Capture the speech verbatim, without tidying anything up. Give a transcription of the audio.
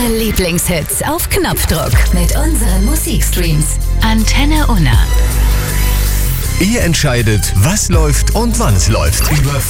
Eure Lieblingshits auf Knopfdruck mit unseren Musikstreams. Antenne Unna. Ihr entscheidet, was läuft und wann es läuft. Über